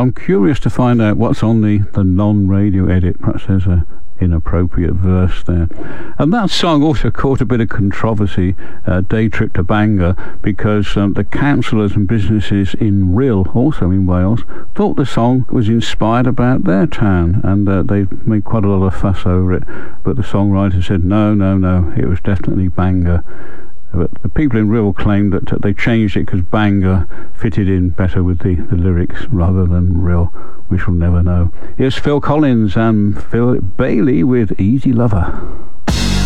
I'm curious to find out what's on the non-radio edit. Perhaps there's a inappropriate verse there. And that song also caught a bit of controversy, Day Trip to Bangor, because the councillors and businesses in Rhyl, also in Wales, thought the song was inspired about their town, and they made quite a lot of fuss over it, but the songwriter said no, it was definitely Bangor. But the people in Rhyl claimed that they changed it because Bangor fitted in better with the lyrics rather than Rhyl. We shall never know. Here's Phil Collins and Philip Bailey with Easy Lover.